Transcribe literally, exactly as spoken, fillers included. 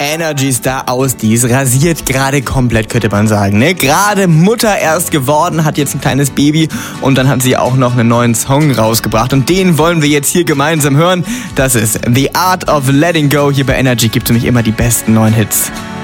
Energy Star aus. Die ist rasiert gerade komplett, könnte man sagen. Ne? Gerade Mutter erst geworden, hat jetzt ein kleines Baby und dann hat sie auch noch einen neuen Song rausgebracht. Und den wollen wir jetzt hier gemeinsam hören. Das ist The Art of Letting Go. Hier bei Energy gibt es nämlich immer die besten neuen Hits.